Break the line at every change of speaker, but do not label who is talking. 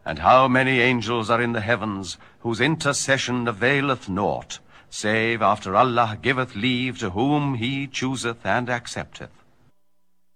And how many angels are in the heavens, whose intercession availeth naught, save after Allah giveth leave to whom he chooseth and accepteth.